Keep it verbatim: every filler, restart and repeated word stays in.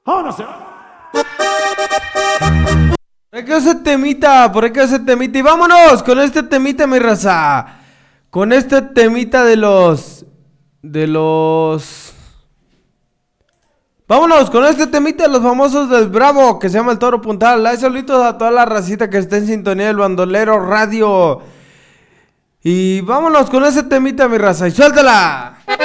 ¡Vámonos! Por aquí ese temita, por aquí ese temita. Y vámonos con este temita, mi raza. Con este temita de los... De los... Vámonos con este temita de los famosos del Bravo, que se llama El Toro Puntal. Hay saluditos a toda la racita que está en sintonía del Bandolero Radio. Y vámonos con ese temita, mi raza. Y suéltala.